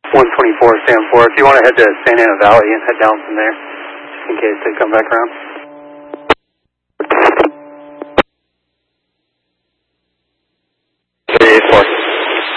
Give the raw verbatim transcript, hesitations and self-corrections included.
one twenty-four, stand four. If you want to head to Santa Ana Valley and head down from there, just in case they come back around.